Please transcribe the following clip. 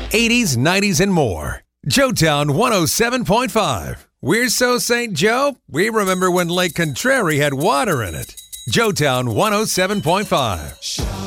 80s, 90s, and more. Joetown 107.5. We're so St. Joe, we remember when Lake Contrary had water in it. Joetown 107.5.